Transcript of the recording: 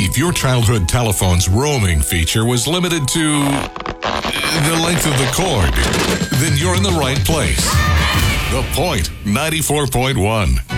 If your childhood telephone's roaming feature was limited to the length of the cord, then you're in the right place. The Point 94.1.